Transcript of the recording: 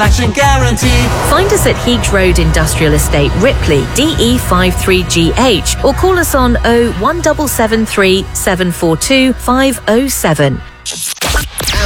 satisfaction guaranteed. Find us at Heags Road Industrial Estate, Ripley, DE53GH, or call us on 01773 742 507.